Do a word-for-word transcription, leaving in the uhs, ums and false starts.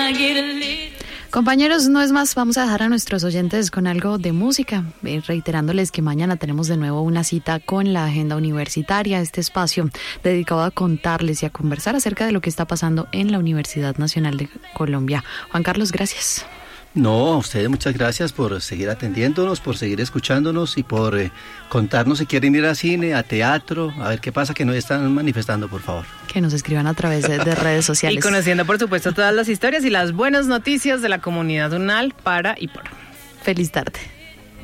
Compañeros, no es más, vamos a dejar a nuestros oyentes con algo de música, eh, reiterándoles que mañana tenemos de nuevo una cita con la agenda universitaria, este espacio dedicado a contarles y a conversar acerca de lo que está pasando en la Universidad Nacional de Colombia. Juan Carlos, gracias. No, a ustedes muchas gracias por seguir atendiéndonos, por seguir escuchándonos y por eh, contarnos si quieren ir a cine, a teatro, a ver qué pasa, que nos están manifestando, por favor. Que nos escriban a través de, de redes sociales. Y conociendo, por supuesto, todas las historias y las buenas noticias de la comunidad UNAL para y por. Feliz tarde.